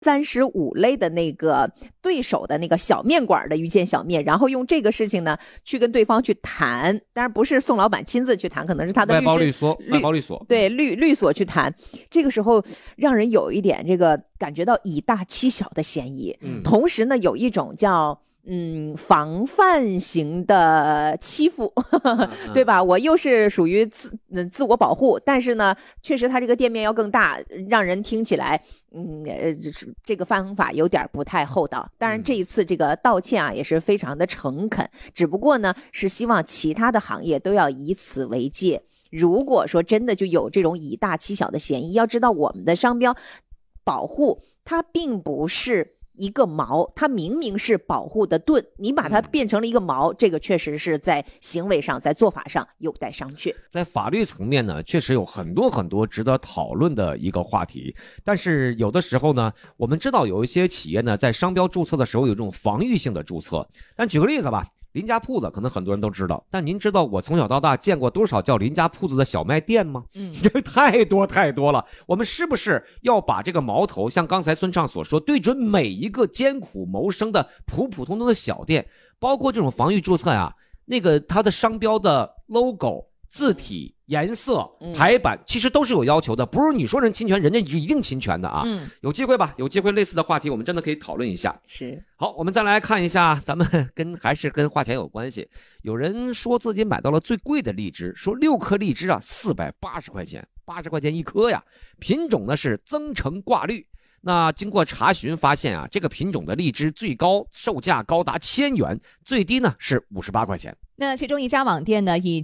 35类的那个对手的那个小面馆的遇见小面，然后用这个事情呢去跟对方去谈，当然不是宋老板亲自去谈，可能是他的外包律所对律所去谈。这个时候让人有一点这个感觉到以大欺小的嫌疑，同时呢有一种叫防范型的欺负对吧？我又是属于自我保护，但是呢确实他这个店面要更大，让人听起来这个方法有点不太厚道。当然这一次这个道歉啊也是非常的诚恳，只不过呢是希望其他的行业都要以此为戒。如果说真的就有这种以大欺小的嫌疑，要知道我们的商标保护它并不是一个矛，它明明是保护的盾，你把它变成了一个矛，这个确实是在行为上在做法上有待商榷。 在法律层面呢确实有很多值得讨论的一个话题，但是有的时候呢我们知道有一些企业呢在商标注册的时候有这种防御性的注册。但举个例子吧，林家铺子可能很多人都知道，但您知道我从小到大见过多少叫林家铺子的小卖店吗？这太多了。我们是不是要把这个矛头像刚才孙畅所说，对准每一个艰苦谋生的普通的小店，包括这种防御注册呀，那个它的商标的 logo、字体、颜色、排版其实都是有要求的，不是你说人侵权人家就一定侵权的啊。有机会吧，有机会类似的话题我们真的可以讨论一下。 是。 好，我们再来看一下，咱们还是跟花田有关系。有人说自己买到了最贵的荔枝，说6颗荔枝啊480块钱，80块钱一颗呀，品种呢是增城挂绿。那经过查询发现啊，这个品种的荔枝最高售价高达1000元，最低呢是58块钱。 那其中一家网店呢，以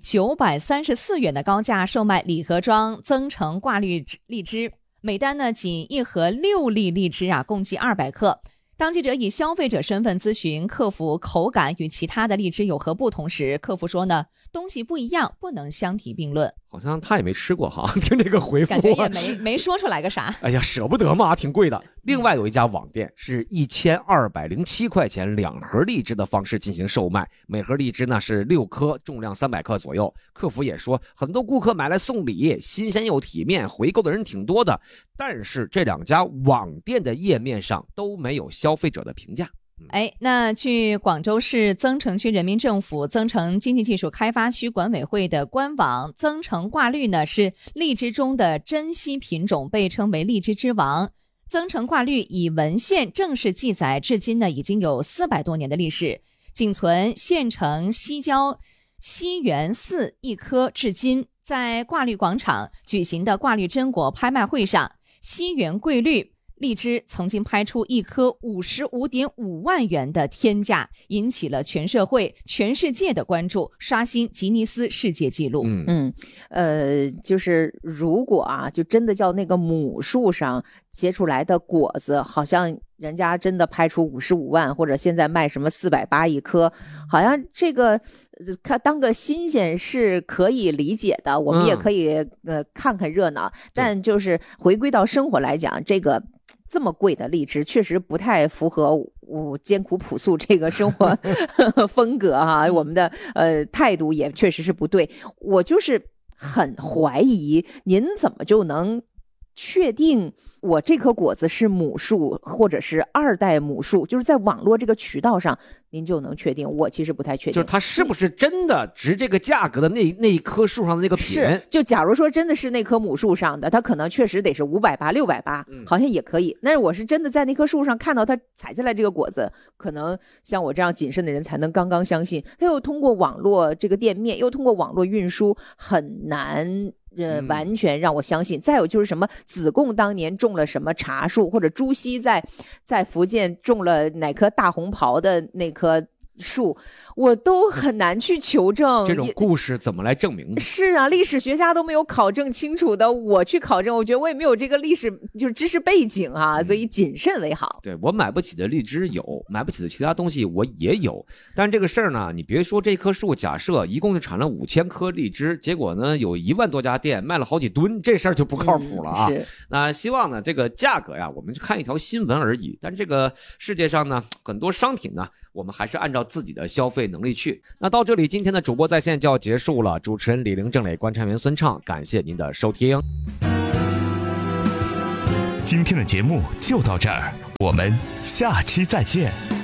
934元的高价售卖礼盒装增城挂绿荔枝，每单呢仅一盒6粒荔枝啊，共计200克。当记者以消费者身份咨询客服口感与其他的荔枝有何不同时，客服说呢，东西不一样，不能相提并论。 好像他也没吃过哈，听这个回复感觉也没说出来个啥。 哎呀，舍不得嘛，挺贵的。另外有一家网店是1207块钱2盒荔枝的方式进行售卖，每盒荔枝呢是6颗，重量300克左右。客服也说很多顾客买来送礼，新鲜又体面，回购的人挺多的。但是这两家网店的页面上都没有消费者的评价。 那据广州市增城区人民政府增城经济技术开发区管委会的官网，增城挂绿呢是荔枝中的珍稀品种，被称为荔枝之王。增城挂绿以文献正式记载至今呢已经有400多年的历史，仅存县城西郊西园寺一颗至今。在挂绿广场举行的挂绿榛果拍卖会上，西园桂绿荔枝曾经拍出一颗55.5万元的天价，引起了全社会全世界的关注，刷新吉尼斯世界纪录。 就是如果啊就真的叫那个母树上结出来的果子，好像人家真的拍出55万，或者现在卖什么480一颗，好像这个当个新鲜是可以理解的，我们也可以看看热闹，但就是回归到生活来讲，这个这么贵的荔枝确实不太符合艰苦朴素这个生活风格哈，我们的态度也确实是不对。我就是很怀疑您怎么就能确定我这颗果子是母树或者是2代母树，就是在网络这个渠道上您就能确定，我其实不太确定， 就是它是不是真的值这个价格的那一棵树上的那个品。 是，就假如说真的是那棵母树上的，它可能确实得是580、680，好像也可以。但是我是真的在那棵树上看到它采下来这个果子，可能像我这样谨慎的人才能刚相信。它又通过网络这个店面，又通过网络运输，很难完全让我相信。再有就是什么子贡当年种了什么茶树，或者朱熹在福建种了哪棵大红袍的那棵树，我都很难去求证。 这种故事怎么来证明？ 是啊，历史学家都没有考证清楚的，我去考证，我觉得我也没有这个历史就是知识背景啊，所以谨慎为好。 对，我买不起的荔枝有，买不起的其他东西我也有，但这个事儿呢，你别说这棵树，假设一共就产了5000颗荔枝，结果呢有1万多家店卖了好几吨，这事儿就不靠谱了啊。 是。 那希望呢这个价格呀，我们就看一条新闻而已，但这个世界上呢很多商品呢，我们还是按照自己的消费能力去。那到这里，今天的主播在线就要结束了。主持人李玲、郑磊、观察员孙畅，感谢您的收听。 今天的节目就到这儿， 我们下期再见。